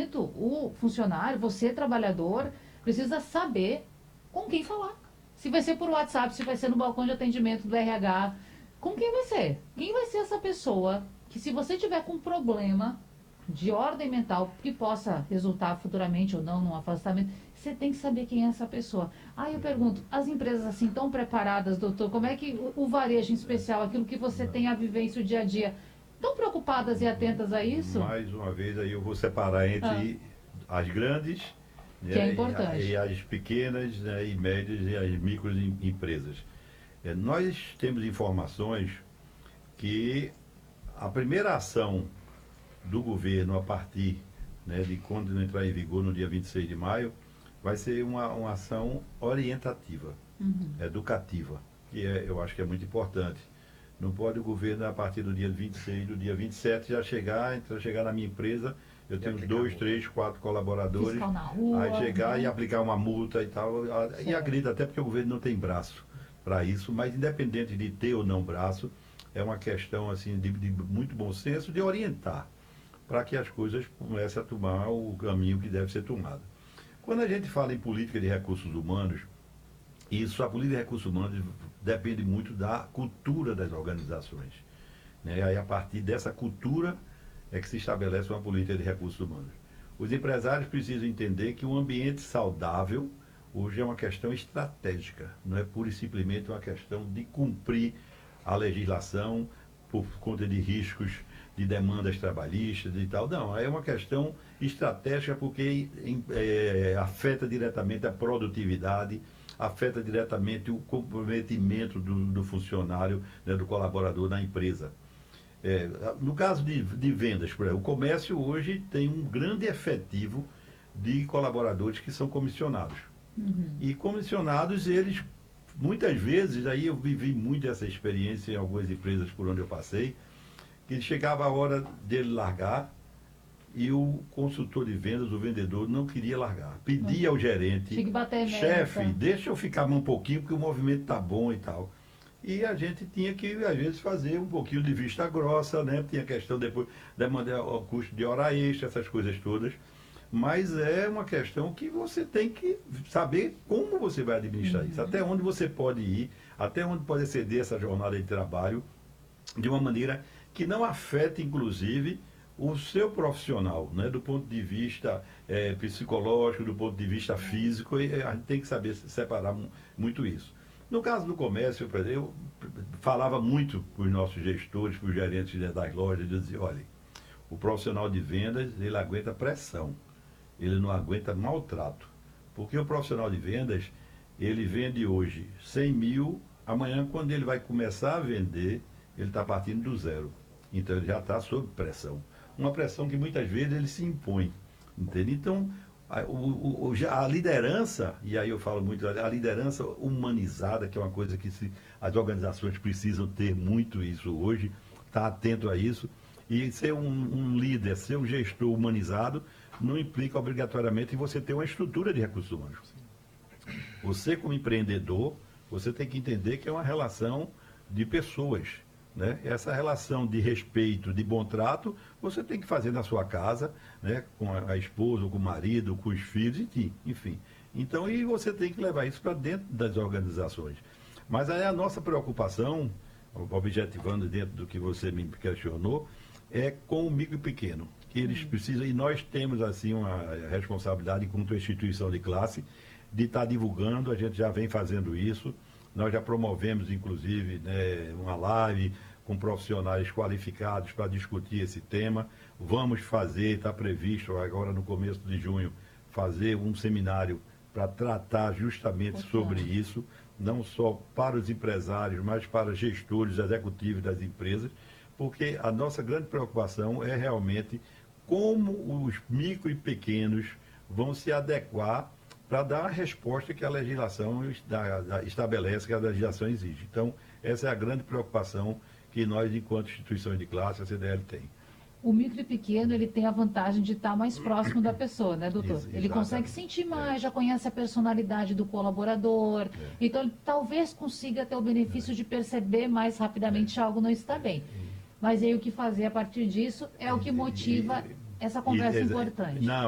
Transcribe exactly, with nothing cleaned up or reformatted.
dito, o funcionário, você trabalhador, precisa saber com quem falar. Se vai ser por WhatsApp, se vai ser no balcão de atendimento do R H, com quem vai ser? Quem vai ser essa pessoa que, se você tiver com um problema de ordem mental que possa resultar futuramente ou não num afastamento, você tem que saber quem é essa pessoa. Aí eu pergunto, as empresas assim tão preparadas, doutor, como é que o, o varejo em especial, aquilo que você Não. tem a vivência o dia a dia, tão preocupadas e atentas a isso? Mais uma vez, aí eu vou separar entre ah. as grandes, que é né, importante. e, a, e as pequenas, né, e médias e as microempresas. É, nós temos informações que a primeira ação do governo a partir, né, de quando entrar em vigor no dia vinte e seis de maio, vai ser uma, uma ação orientativa, uhum. educativa, que é, eu acho que é muito importante. Não pode o governo, a partir do dia vinte e seis, do dia vinte e sete, já chegar, então chegar na minha empresa, eu tenho dois, três, quatro colaboradores, na rua, aí chegar né? e aplicar uma multa e tal, certo. E acredito até porque o governo não tem braço para isso, mas independente de ter ou não braço, é uma questão assim de, de muito bom senso, de orientar, para que as coisas comecem a tomar o caminho que deve ser tomado. Quando a gente fala em política de recursos humanos, isso, a política de recursos humanos depende muito da cultura das organizações, né? Aí, a partir dessa cultura é que se estabelece uma política de recursos humanos. Os empresários precisam entender que um ambiente saudável hoje é uma questão estratégica, não é pura e simplesmente uma questão de cumprir a legislação por conta de riscos de demandas trabalhistas e tal. Não, é uma questão estratégica porque é, afeta diretamente a produtividade, afeta diretamente o comprometimento do, do funcionário, né, do colaborador na empresa. É, no caso de, de vendas, por exemplo, o comércio hoje tem um grande efetivo de colaboradores que são comissionados. Uhum. E comissionados, eles, muitas vezes, aí eu vivi muito essa experiência em algumas empresas por onde eu passei, que chegava a hora dele largar e o consultor de vendas, o vendedor, não queria largar. Pedia ao gerente, chefe, deixa eu ficar um pouquinho porque o movimento está bom e tal. E a gente tinha que, às vezes, fazer um pouquinho de vista grossa, né? Tinha questão depois, demandar o custo de hora extra, essas coisas todas. Mas é uma questão que você tem que saber como você vai administrar uhum. isso, até onde você pode ir, até onde pode exceder essa jornada de trabalho, de uma maneira que não afete, inclusive, o seu profissional, né? Do ponto de vista é, psicológico, do ponto de vista físico, e a gente tem que saber separar muito isso. No caso do comércio, eu falava muito com os nossos gestores, com os gerentes das lojas, eu dizia, olha, o profissional de vendas, ele aguenta pressão, ele não aguenta maltrato, porque o profissional de vendas, ele vende hoje cem mil, amanhã quando ele vai começar a vender, ele está partindo do zero, então ele já está sob pressão, uma pressão que muitas vezes ele se impõe, entende? Então, A, o, o, a liderança, e aí eu falo muito, a liderança humanizada, que é uma coisa que se, as organizações precisam ter muito isso hoje, estar atento a isso, e ser um, um líder, ser um gestor humanizado, não implica obrigatoriamente você ter uma estrutura de recursos humanos. Você, como empreendedor, você tem que entender que é uma relação de pessoas, né? Essa relação de respeito, de bom trato, você tem que fazer na sua casa, né? Com a, a esposa, com o marido, com os filhos, enfim. Então, e você tem que levar isso para dentro das organizações. Mas aí a nossa preocupação, objetivando dentro do que você me questionou, é com o micro e pequeno, que eles precisam, e nós temos assim uma responsabilidade enquanto instituição de classe, de estar divulgando, a gente já vem fazendo isso. Nós já promovemos, inclusive, né, uma live com profissionais qualificados para discutir esse tema. Vamos fazer, está previsto agora no começo de junho, fazer um seminário para tratar justamente sobre isso, não só para os empresários, mas para gestores executivos das empresas, porque a nossa grande preocupação é realmente como os micro e pequenos vão se adequar para dar a resposta que a legislação estabelece, que a legislação exige. Então, essa é a grande preocupação que nós, enquanto instituições de classe, a C D L tem. O micro e pequeno, ele tem a vantagem de estar mais próximo da pessoa, né, doutor? Ex ele consegue sentir mais, é. já conhece a personalidade do colaborador, é. Então ele talvez consiga ter o benefício é. de perceber mais rapidamente se é. algo não está bem. Mas aí o que fazer a partir disso é o que motiva essa conversa e, importante. Não,